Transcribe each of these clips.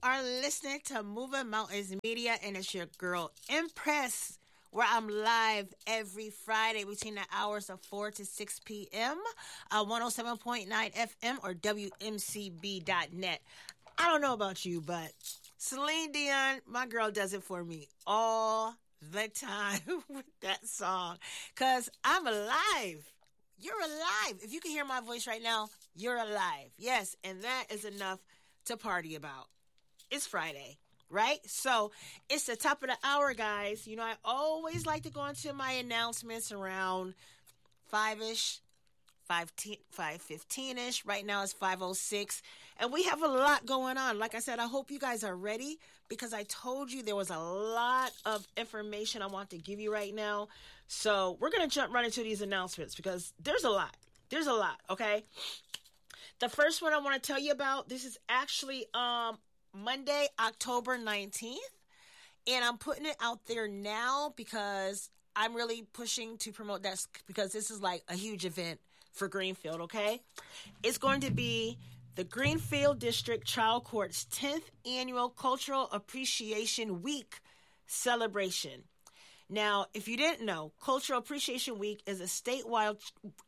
are listening to Moving Mountains Media, and it's your girl, Empress, where I'm live every Friday between the hours of 4 to 6 p.m. 107.9 FM or WMCB.net. I don't know about you, but Celine Dion, my girl, does it for me all the time with that song, because I'm alive. You're alive. If you can hear my voice right now, you're alive. Yes, and that is enough to party about. It's Friday, right? So it's the top of the hour, guys. You know, I always like to go into my announcements around 5-ish, 5:15-ish. Right now it's 5:06. And we have a lot going on. Like I said, I hope you guys are ready, because I told you there was a lot of information I want to give you right now. So we're going to jump right into these announcements, because there's a lot. There's a lot, okay? The first one I want to tell you about, this is actually Monday, October 19th. And I'm putting it out there now because I'm really pushing to promote that, because this is like a huge event for Greenfield, okay? It's going to be the Greenfield District Trial Court's 10th Annual Cultural Appreciation Week celebration. Now, if you didn't know, Cultural Appreciation Week is a statewide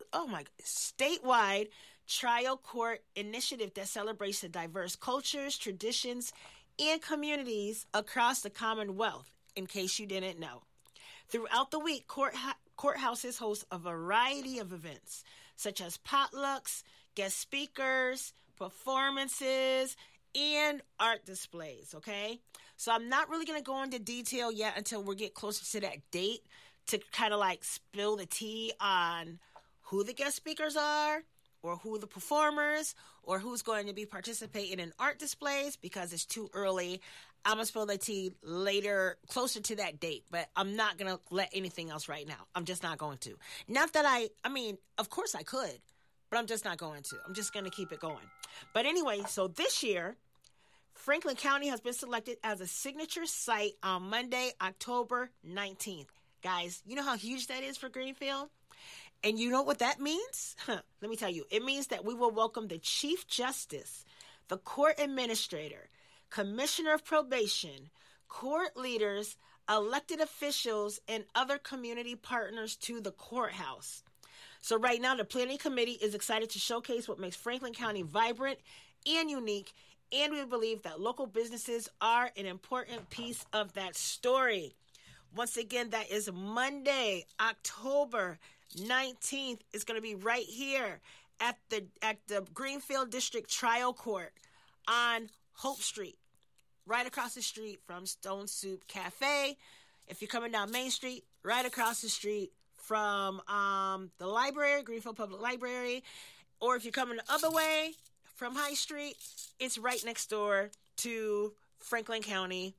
trial court initiative that celebrates the diverse cultures, traditions, and communities across the Commonwealth, in case you didn't know. Throughout the week, courthouses host a variety of events, such as potlucks, guest speakers, performances, and art displays, okay? So I'm not really going to go into detail yet until we get closer to that date to kind of like spill the tea on who the guest speakers are, or who the performers, or who's going to be participating in art displays, because it's too early. I'm going to spill the tea later, closer to that date, but I'm not going to let anything else right now. I'm just not going to. Not that I mean, of course I could, but I'm just not going to. I'm just going to keep it going. But anyway, so this year, Franklin County has been selected as a signature site on Monday, October 19th. Guys, you know how huge that is for Greenfield? And you know what that means? Let me tell you. It means that we will welcome the Chief Justice, the Court Administrator, Commissioner of Probation, court leaders, elected officials, and other community partners to the courthouse. So right now, the Planning Committee is excited to showcase what makes Franklin County vibrant and unique, and we believe that local businesses are an important piece of that story. Once again, that is Monday, October 19th. It's going to be right here at the Greenfield District Trial Court on Hope Street, right across the street from Stone Soup Cafe. If you're coming down Main Street, right across the street from the library, Greenfield Public Library. Or if you're coming the other way from High Street, it's right next door to Franklin County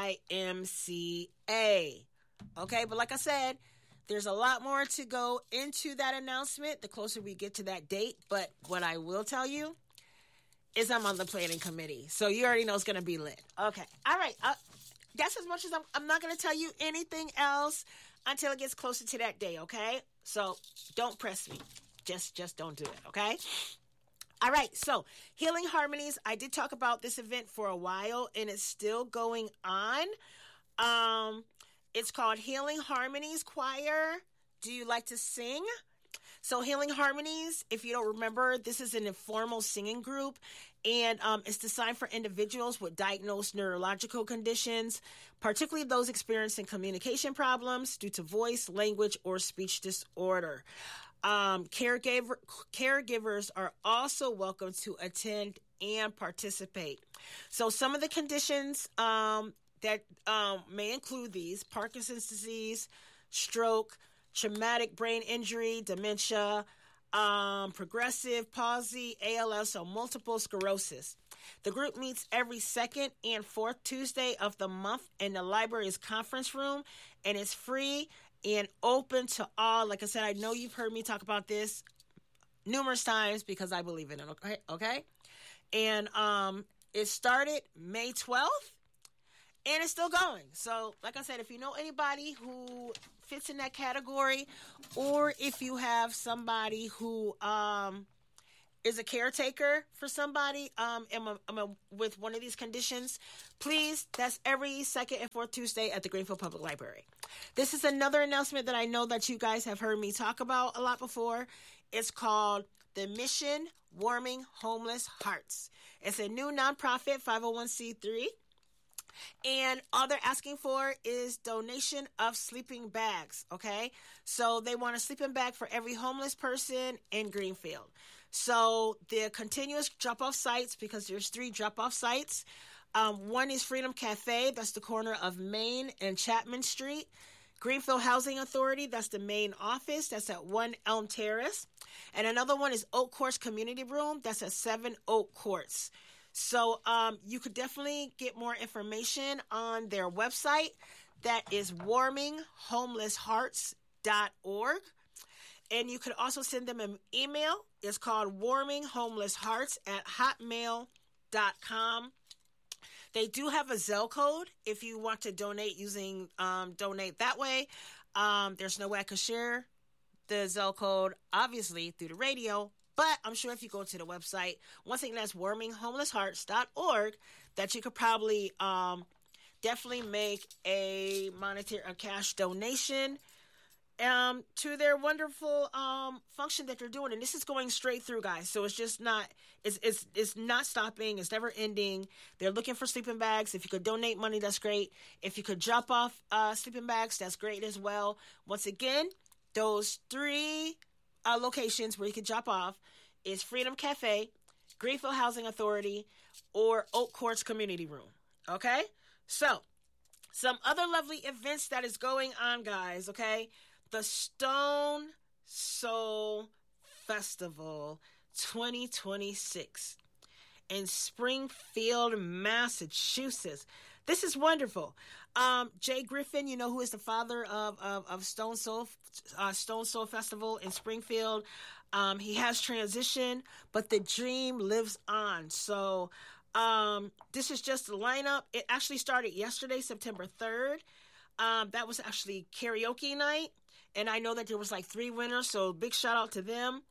YMCA. Okay, but like I said, there's a lot more to go into that announcement the closer we get to that date. But what I will tell you is I'm on the planning committee, so you already know it's going to be lit. Okay, all right. That's as much as I'm not going to tell you anything else until it gets closer to that day, okay? So don't press me. Just don't do it, okay? All right, so Healing Harmonies. I did talk about this event for a while, and it's still going on. It's called Healing Harmonies Choir. Do you like to sing? So Healing Harmonies, if you don't remember, this is an informal singing group, and it's designed for individuals with diagnosed neurological conditions, particularly those experiencing communication problems due to voice, language, or speech disorder. Caregivers are also welcome to attend and participate. So some of the conditions that may include these: Parkinson's disease, stroke, traumatic brain injury, dementia, progressive palsy, ALS, or multiple sclerosis. The group meets every second and fourth Tuesday of the month in the library's conference room, and it's free and open to all. Like I said, I know you've heard me talk about this numerous times because I believe in it, okay? And it started May 12th, and it's still going. So, like I said, if you know anybody who fits in that category, or if you have somebody who is a caretaker for somebody with one of these conditions, please, that's every second and fourth Tuesday at the Greenfield Public Library. This is another announcement that I know that you guys have heard me talk about a lot before. It's called the Mission Warming Homeless Hearts. It's a new nonprofit 501c3. And all they're asking for is donation of sleeping bags, okay? So they want a sleeping bag for every homeless person in Greenfield. So the continuous drop-off sites, because there's 3 drop-off sites. One is Freedom Cafe, that's the corner of Main and Chapman Street. Greenfield Housing Authority, that's the main office, that's at 1 Elm Terrace. And another one is Oak Courts Community Room, that's at 7 Oak Courts. So you could definitely get more information on their website. That is warminghomelesshearts.org. And you could also send them an email. It's called warminghomelesshearts@hotmail.com. They do have a Zelle code if you want to donate using donate that way. There's no way I could share the Zelle code, obviously, through the radio. But I'm sure if you go to the website, once again, that's warminghomelesshearts.org, that you could probably definitely make a cash donation to their wonderful function that they're doing. And this is going straight through, guys. So it's just not, it's not stopping. It's never ending. They're looking for sleeping bags. If you could donate money, that's great. If you could drop off sleeping bags, that's great as well. Once again, those 3 locations where you can drop off is Freedom Cafe, Greenfield Housing Authority, or Oak Courts Community Room. Okay? So, some other lovely events that is going on, guys, okay? The Stone Soul Festival 2026 in Springfield, Massachusetts. This is wonderful. Jay Griffin, you know, who is the father of Stone Soul Festival in Springfield. He has transitioned, but the dream lives on. So this is just the lineup. It actually started yesterday, September 3rd. That was actually karaoke night. And I know that there was like 3 winners, so big shout out to them.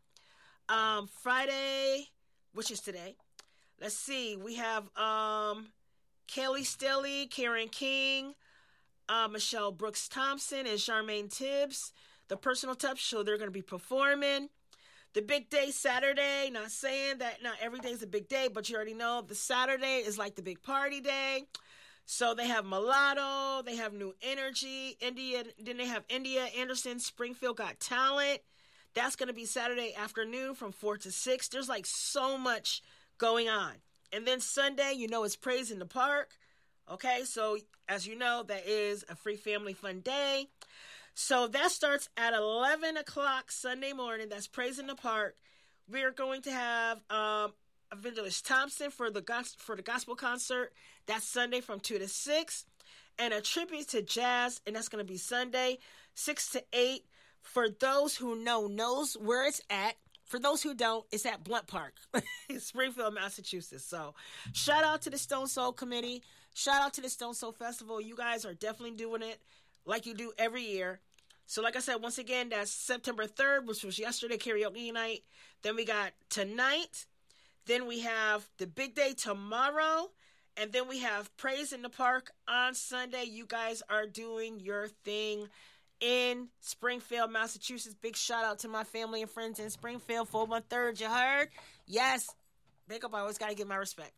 Friday, which is today. Let's see. We have Kelly Stilly, Karen King, Michelle Brooks Thompson, and Charmaine Tibbs. The Personal Touch Show, they're going to be performing. The big day Saturday, not saying that not every day is a big day, but you already know the Saturday is like the big party day. So they have Mulatto, they have New Energy, India, then they have India Anderson, Springfield Got Talent. That's going to be Saturday afternoon from 4 to 6. There's like so much going on. And then Sunday, you know, it's Praise in the Park. Okay, so as you know, that is a free family fun day. So that starts at 11 o'clock Sunday morning. That's Praise in the Park. We're going to have Evangelist Thompson for the gospel concert. That's Sunday from 2 to 6. And a tribute to jazz, and that's going to be Sunday, 6 to 8. For those who knows where it's at. For those who don't, it's at Blunt Park in Springfield, Massachusetts. So shout out to the Stone Soul Committee. Shout out to the Stone Soul Festival. You guys are definitely doing it like you do every year. So like I said, once again, that's September 3rd, which was yesterday, karaoke night. Then we got tonight. Then we have the big day tomorrow. And then we have Praise in the Park on Sunday. You guys are doing your thing in Springfield, Massachusetts. Big shout out to my family and friends in Springfield. 413rd, you heard? Yes. Big up, I always got to give my respect.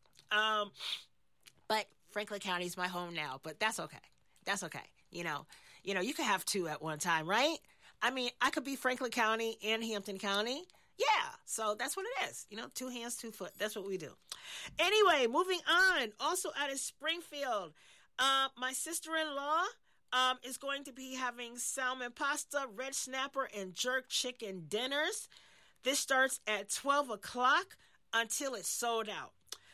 But Franklin County is my home now, but that's okay. That's okay. You know, you could have 2 at one time, right? I mean, I could be Franklin County and Hampton County. Yeah, so that's what it is. 2 hands, 2 foot. That's what we do. Anyway, moving on. Also out of Springfield, my sister-in-law is going to be having salmon pasta, red snapper, and jerk chicken dinners. This starts at 12 o'clock until it's sold out.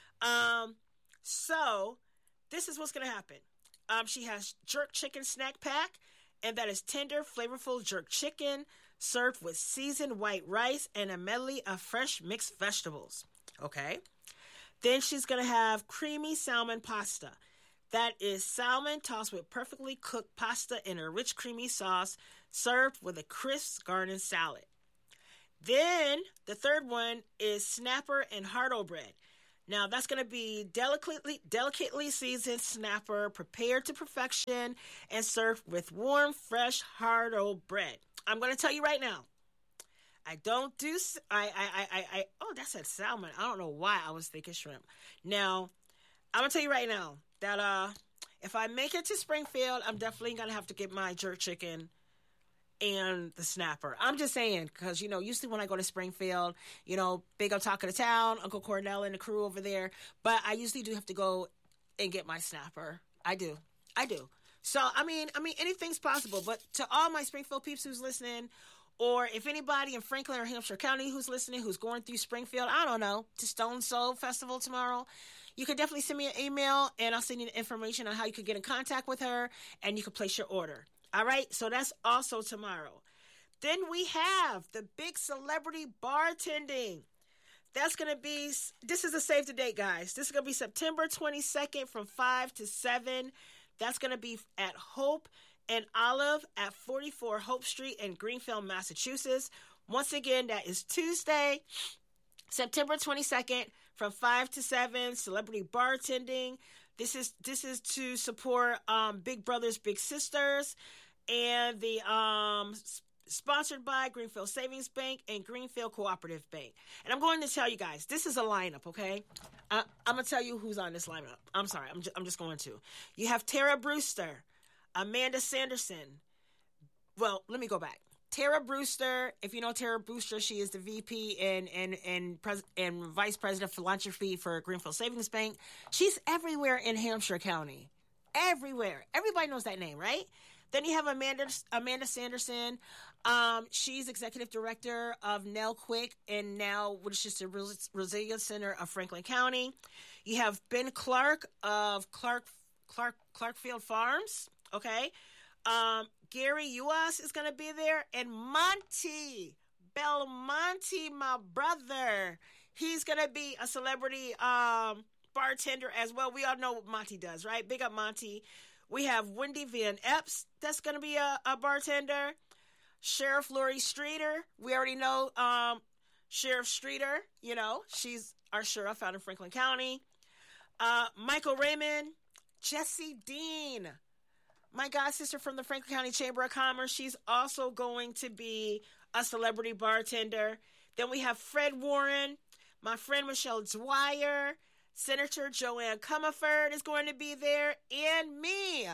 So this is what's going to happen. She has jerk chicken snack pack, and that is tender, flavorful jerk chicken served with seasoned white rice and a medley of fresh mixed vegetables. Okay. Then she's going to have creamy salmon pasta. That is salmon tossed with perfectly cooked pasta in a rich creamy sauce served with a crisp garden salad. Then the third one is snapper and hardle bread. Now that's going to be delicately seasoned snapper, prepared to perfection, and served with warm, fresh hardle bread. I'm going to tell you right now. I don't do. Oh, that said salmon. I don't know why I was thinking shrimp. Now, I'm gonna tell you right now that if I make it to Springfield, I'm definitely gonna have to get my jerk chicken and the snapper. I'm just saying, because, usually when I go to Springfield, big up Talk of the Town, Uncle Cornell and the crew over there, but I usually do have to go and get my snapper. I do. So, I mean, anything's possible, but to all my Springfield peeps who's listening, or if anybody in Franklin or Hampshire County who's listening, who's going through Springfield, I don't know, to Stone Soul Festival tomorrow, you could definitely send me an email, and I'll send you the information on how you could get in contact with her, and you can place your order. All right, so that's also tomorrow. Then we have the big celebrity bartending. That's going to be, this is a save the date, guys. This is going to be September 22nd from 5 to 7. That's going to be at Hope and Olive at 44 Hope Street in Greenfield, Massachusetts. Once again, that is Tuesday, September 22nd from 5 to 7, celebrity bartending. This is to support Big Brothers Big Sisters, and the sponsored by Greenfield Savings Bank and Greenfield Cooperative Bank. And I'm going to tell you guys, this is a lineup, okay? I'm going to tell you who's on this lineup. I'm sorry, I'm just going to. You have Tara Brewster, Amanda Sanderson. Well, let me go back. Tara Brewster, if you know Tara Brewster, she is the VP and Vice President of Philanthropy for Greenfield Savings Bank. She's everywhere in Hampshire County. Everywhere. Everybody knows that name, right? Then you have Amanda Sanderson. She's Executive Director of Nell Quick and now, which is the Resilience Center of Franklin County. You have Ben Clark of Clarkfield Farms, okay? Gary Uas is going to be there, and Monty Belmonte, my brother, he's going to be a celebrity bartender as well. We all know what Monty does, right? Big up Monty. We have Wendy Van Epps that's going to be a bartender. Sheriff Lori Streeter. We already know Sheriff Streeter. She's our sheriff out in Franklin County. Michael Raymond. Jesse Dean, my god sister from the Franklin County Chamber of Commerce. She's also going to be a celebrity bartender. Then we have Fred Warren. My friend Michelle Dwyer. Senator Joanne Comerford is going to be there, and me.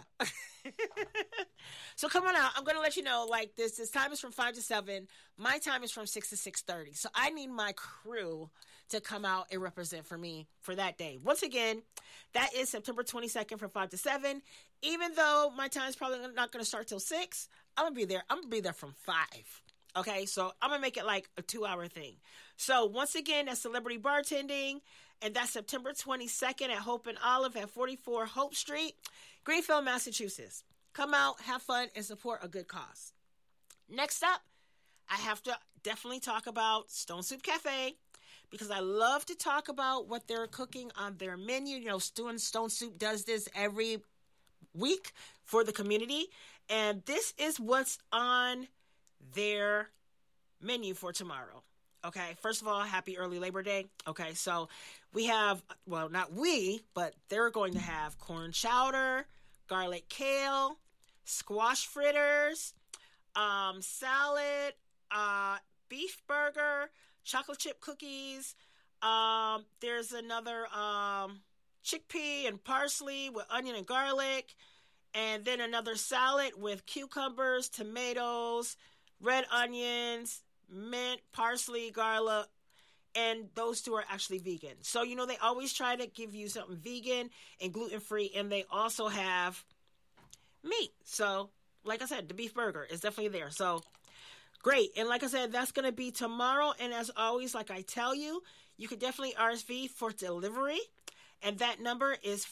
So come on out. I'm going to let you know, like, this time is from 5 to 7. My time is from 6 to 6:30. So I need my crew to come out and represent for me for that day. Once again, that is September 22nd from 5 to 7. Even though my time is probably not going to start till 6, I'm going to be there. I'm going to be there from 5. Okay, so I'm going to make it like a 2-hour thing. So once again, that's celebrity bartending, and that's September 22nd at Hope and Olive at 44 Hope Street, Greenfield, Massachusetts. Come out, have fun, and support a good cause. Next up, I have to definitely talk about Stone Soup Cafe, because I love to talk about what they're cooking on their menu. Stone Soup does this every week for the community, and this is what's on their menu for tomorrow. Okay, first of all, happy early Labor Day. Okay, so we have, well, not we, but they're going to have corn chowder, garlic kale, squash fritters, salad, beef burger, chocolate chip cookies. There's another chickpea and parsley with onion and garlic, and then another salad with cucumbers, tomatoes, red onions, mint, parsley, garlic, and those two are actually vegan. So, they always try to give you something vegan and gluten-free, and they also have meat. So, like I said, the beef burger is definitely there. So, great. And like I said, that's going to be tomorrow. And as always, like I tell you, you can definitely RSV for delivery. And that number is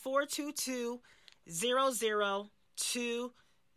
422-0020.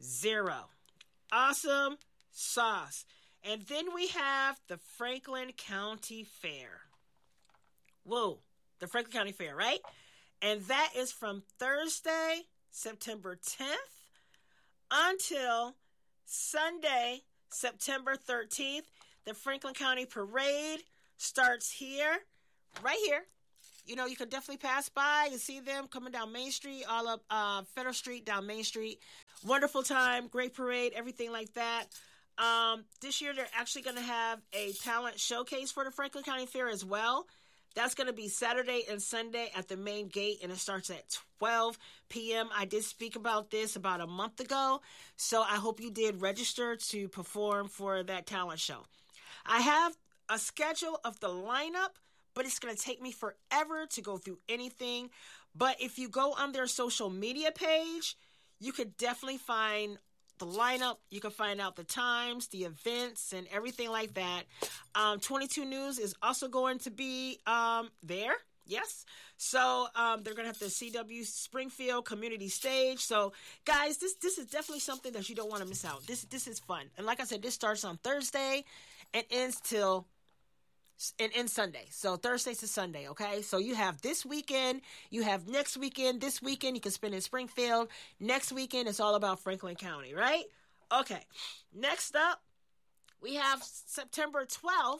Awesome sauce. And then we have the Franklin County Fair. Whoa, the Franklin County Fair, right? And that is from Thursday, September 10th until Sunday, September 13th. The Franklin County Parade starts here, right here. You know, you can definitely pass by and see them coming down Main Street, all up Federal Street, down Main Street. Wonderful time, great parade, everything like that. This year, they're actually going to have a talent showcase for the Franklin County Fair as well. That's going to be Saturday and Sunday at the main gate, and it starts at 12 p.m. I did speak about this about a month ago, so I hope you did register to perform for that talent show. I have a schedule of the lineup, but it's going to take me forever to go through anything. But if you go on their social media page, you could definitely find the lineup. You can find out the times, the events, and everything like that. 22 News is also going to be there. Yes. So they're going to have the CW Springfield Community Stage. So, guys, this is definitely something that you don't want to miss out. This is fun. And like I said, this starts on Thursday and ends Sunday. So Thursday to Sunday, okay? So you have this weekend, you have next weekend. This weekend you can spend in Springfield. Next weekend it's all about Franklin County, right? Okay. Next up, we have September 12th.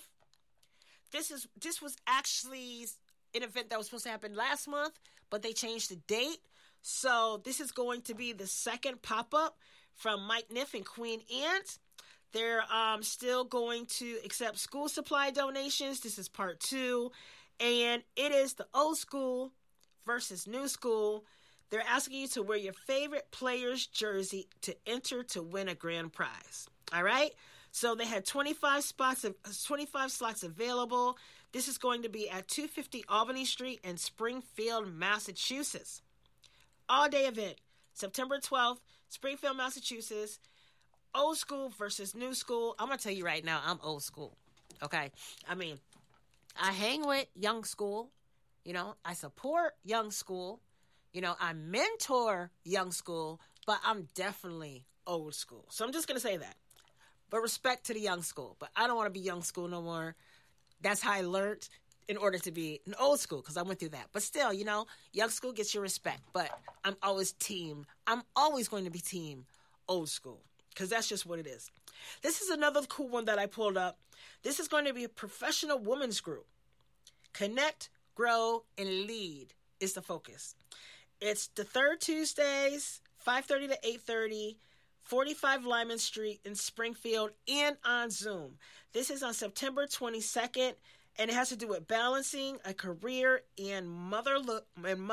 This was actually an event that was supposed to happen last month, but they changed the date. So this is going to be the second pop-up from Mike Niff and Queen Ant. They're still going to accept school supply donations. This is part 2. And it is the old school versus new school. They're asking you to wear your favorite player's jersey to enter to win a grand prize. All right? So they had 25 slots available. This is going to be at 250 Albany Street in Springfield, Massachusetts. All-day event, September 12th, Springfield, Massachusetts. Old school versus new school. I'm going to tell you right now, I'm old school. Okay? I mean, I hang with young school. You know, I support young school. You know, I mentor young school, but I'm definitely old school. So I'm just going to say that. But respect to the young school. But I don't want to be young school no more. That's how I learned in order to be an old school, because I went through that. But still, you know, young school gets your respect. But I'm always going to be team old school. Because that's just what it is. This is another cool one that I pulled up. This is going to be a professional women's group. Connect, grow, and lead is the focus. It's the third Tuesdays, 5:30 to 8:30, 45 Lyman Street in Springfield, and on Zoom. This is on September 22nd, and it has to do with balancing a career and motherhood.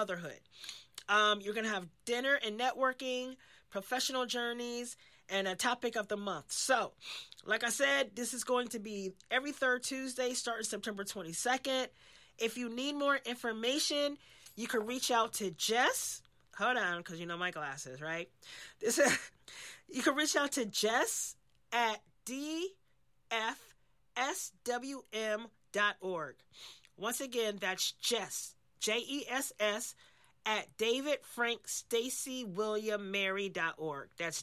You're going to have dinner and networking, professional journeys, and a topic of the month. So, like I said, this is going to be every third Tuesday starting September 22nd. If you need more information, you can reach out to Jess. Hold on, because you know my glasses, right? You can reach out to Jess at dfswm.org. Once again, that's Jess, Jess, at davidfrankstacywilliammary.org. That's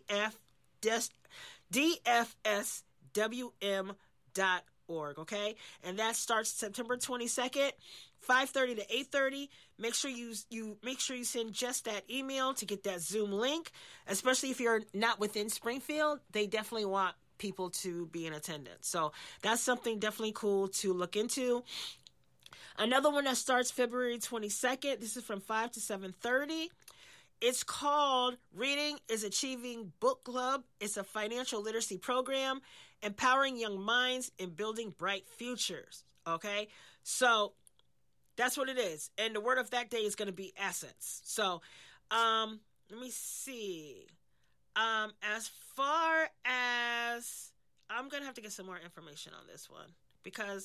dfswm.org, okay? And that starts September 22nd, 5:30 to 8:30. Make sure you send just that email to get that Zoom link, especially if you're not within Springfield. They definitely want people to be in attendance. So that's something definitely cool to look into. Another one that starts February 22nd. This is from 5 to 7:30. It's called Reading is Achieving Book Club. It's a financial literacy program, empowering young minds and building bright futures. Okay? So that's what it is. And the word of that day is going to be assets. So let me see. As far as, I'm going to have to get some more information on this one because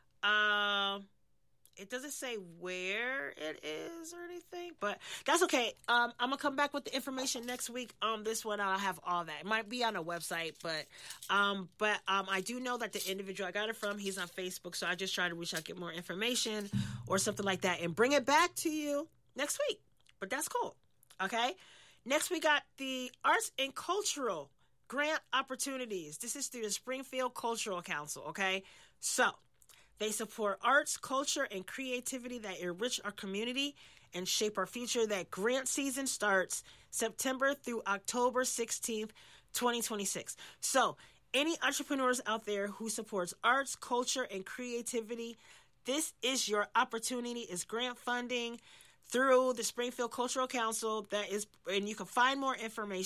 it doesn't say where it is or anything, but that's okay. I'm going to come back with the information next week on this one. I'll have all that. It might be on a website, but I do know that the individual I got it from, he's on Facebook, so I just try to reach out, get more information or something like that, and bring it back to you next week. But that's cool, okay? Next, we got the Arts and Cultural Grant Opportunities. This is through the Springfield Cultural Council, okay? So they support arts, culture, and creativity that enrich our community and shape our future. That grant season starts September through October 16th, 2026. So Any entrepreneurs out there who supports arts, culture, and creativity, this is your opportunity. It's grant funding through the Springfield Cultural Council. And you can find more information